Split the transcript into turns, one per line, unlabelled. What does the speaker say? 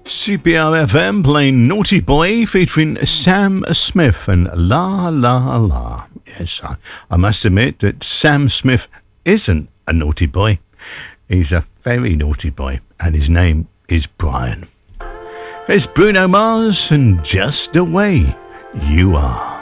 CPR-FM playing Naughty Boy featuring Sam Smith and La La La. Yes, I must admit that Sam Smith isn't a naughty boy. He's a very naughty boy, and his name is Brian. It's Bruno Mars and Just the Way You Are.